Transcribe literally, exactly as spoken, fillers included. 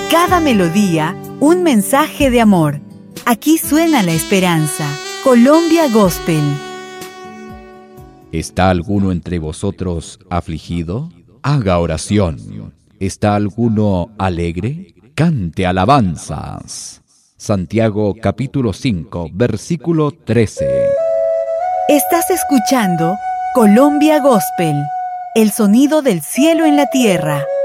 Cada melodía, un mensaje de amor. Aquí suena la esperanza. Colombia Gospel. ¿Está alguno entre vosotros afligido? Haga oración. ¿Está alguno alegre? Cante alabanzas. Santiago capítulo cinco, versículo trece. Estás escuchando Colombia Gospel, el sonido del cielo en la tierra.